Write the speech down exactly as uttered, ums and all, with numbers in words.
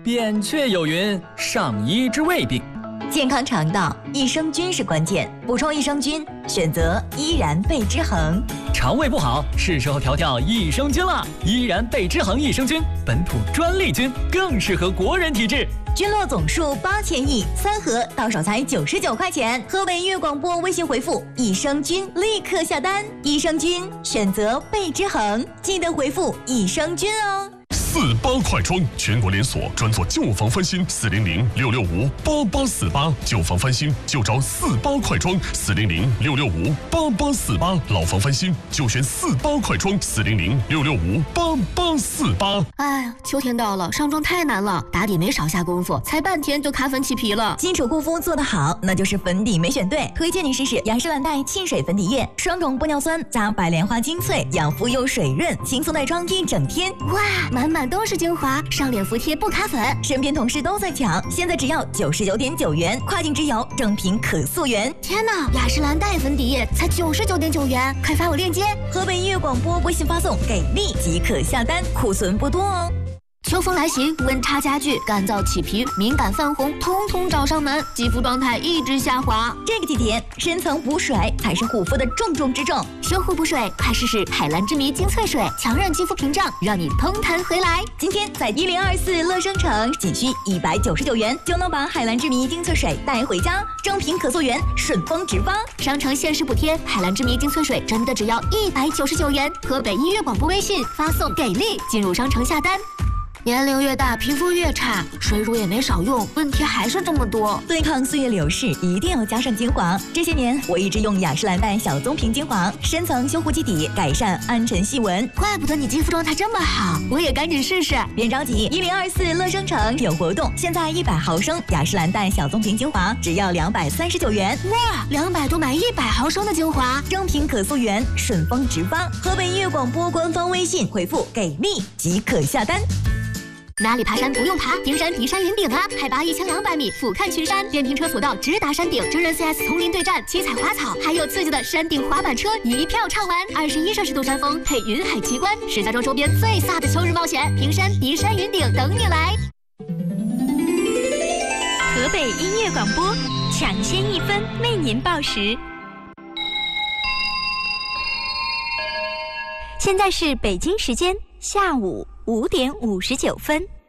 扁鹊有云：上医治未病。 健康肠道，益生菌是关键。补充益生菌，选择依然贝之恒。 肠胃不好，是时候调调益生菌了。依然贝之恒益生菌，本土专利菌，更适合国人体质。 菌落总数八千亿，三盒到手才九十九块钱。河北粤广播微信回复益生菌，立刻下单。益生菌选择贝之恒，记得回复益生菌哦。 四八快装，全国连锁，专做旧房翻新，四零零六六五八八四八，旧房翻新就找四八快装，四零零六六五八八四八，老房翻新就选四八快装，四零零六六五八八四八。 哎，秋天到了，上妆太难了，打底没少下功夫，才半天就卡粉起皮了。 基础护肤做得好，那就是粉底没选对。推荐你试试雅诗兰黛沁水粉底液，双种玻尿酸加白莲花精粹，养肤又水润，轻松耐妆一整天。 哇，满满都是精华，上脸服帖不卡粉。 身边同事都在抢，现在只要九十九点九元，跨境直邮，正品可溯源。 天哪，雅诗兰黛粉底液才九十九点九元，快发我链接。 河北粤广播微信发送给力即可下单，库存不多哦。 秋风来袭，温差加剧，干燥起皮、敏感泛红，通通找上门，肌肤状态一直下滑。 这个季节，深层补水才是护肤的重中之重。 修护补水，快试试海蓝之谜精粹水，强韧肌肤屏障，让你通弹回来。 今天在一零二四乐生城，仅需一百九十九元就能把海蓝之谜精粹水带回家，正品可溯源，顺丰直发。 商城限时补贴，海蓝之谜精粹水真的只要一百九十九元。河北音乐广播微信发送给力，进入商城下单。年龄越大，皮肤越差，水乳也没少用，问题还是这么多。 对抗岁月流逝，一定要加上精华。这些年，我一直用雅诗兰黛小棕瓶精华，深层修护基底，改善暗沉细纹。 怪不得你肌肤状态这么好，我也赶紧试试。 别着急，一零二四乐生城有活动，现在一百毫升雅诗兰黛小棕瓶精华只要两百三十九元。 哇，两百多买一百毫升的精华， 正品可溯源，顺丰直发。河北音乐广播官方微信回复给力即可下单。 哪里爬山不用爬？平山迪山云顶啊，海拔一千两百米，俯瞰群山，电瓶车索道直达山顶，真人 C S 丛林对战，七彩花草，还有刺激的山顶滑板车，一票畅玩。二十一摄氏度山峰配云海奇观，石家庄周边最飒的秋日冒险，平山迪山云顶等你来。 河北音乐广播，抢先一分为您报时。现在是北京时间下午五点五十九分。